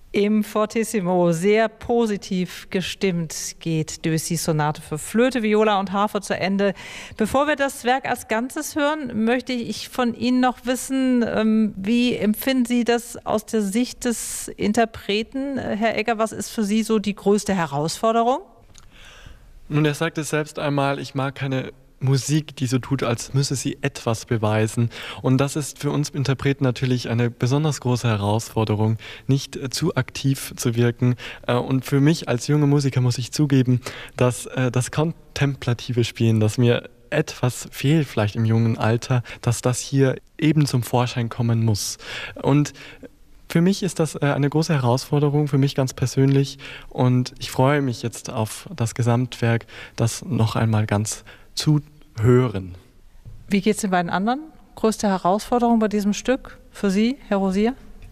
Im Fortissimo sehr positiv gestimmt geht Debussys Sonate für Flöte, Viola und Harfe zu Ende. Bevor wir das Werk als Ganzes hören, möchte ich von Ihnen noch wissen, wie empfinden Sie das aus der Sicht des Interpreten? Herr Egger, was ist für Sie so die größte Herausforderung? Nun, er sagt es selbst einmal, ich mag keine Musik, die so tut, als müsse sie etwas beweisen. Und das ist für uns Interpreten natürlich eine besonders große Herausforderung, nicht zu aktiv zu wirken. Und für mich als junger Musiker muss ich zugeben, dass das kontemplative Spielen, das mir etwas fehlt vielleicht im jungen Alter, dass das hier eben zum Vorschein kommen muss. Und für mich ist das eine große Herausforderung, für mich ganz persönlich. Und ich freue mich jetzt auf das Gesamtwerk, das noch einmal ganz zu hören. Wie geht es den beiden anderen? Größte Herausforderung bei diesem Stück für Sie, Herr Rosier?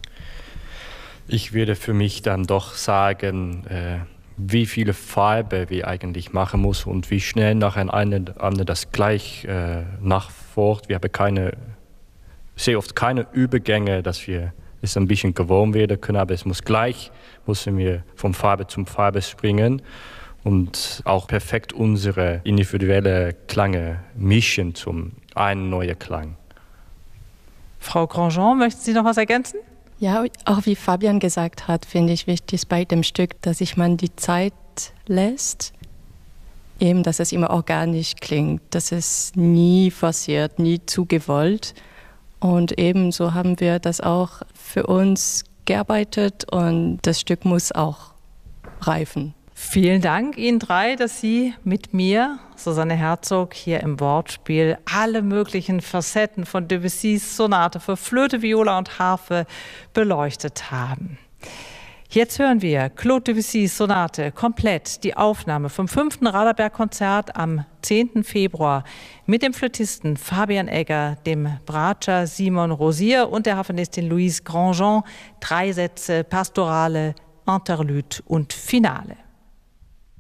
Ich würde für mich dann doch sagen, wie viele Farbe wir eigentlich machen muss und wie schnell nacheinander das gleich nachfolgt. Wir haben sehr oft keine Übergänge, dass wir es ein bisschen gewohnt werden können, aber es müssen wir von Farbe zu Farbe springen. Und auch perfekt unsere individuelle Klänge mischen zum einen neuen Klang. Frau Grandjean, möchten Sie noch was ergänzen? Ja, auch wie Fabian gesagt hat, finde ich wichtig bei dem Stück, dass sich man die Zeit lässt, eben, dass es immer organisch klingt, dass es nie forciert, nie zu gewollt. Und ebenso haben wir das auch für uns gearbeitet und das Stück muss auch reifen. Vielen Dank Ihnen drei, dass Sie mit mir, Susanne Herzog, hier im Wortspiel alle möglichen Facetten von Debussys Sonate für Flöte, Viola und Harfe beleuchtet haben. Jetzt hören wir Claude Debussys Sonate komplett, die Aufnahme vom 5. Raderberg-Konzert am 10. Februar mit dem Flötisten Fabian Egger, dem Bratscher Simon Rosier und der Harfenistin Louise Grandjean. 3 Sätze, Pastorale, Interlude und Finale.